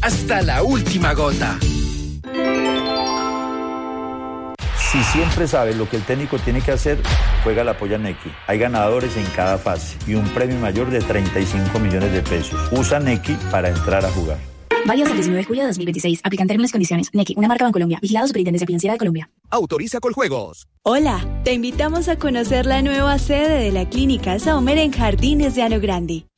hasta la última gota. Si siempre sabes lo que el técnico tiene que hacer, juega la polla Nequi. Hay ganadores en cada fase y un premio mayor de 35 millones de pesos. Usa Nequi para entrar a jugar. Válido hasta el 19 de julio de 2026. Aplican términos y condiciones. Nequi, una marca Bancolombia. Vigilado Superintendencia Financiera de Colombia. Autoriza Coljuegos. Hola, te invitamos a conocer la nueva sede de la Clínica Saumer en Jardines de Ano Grande.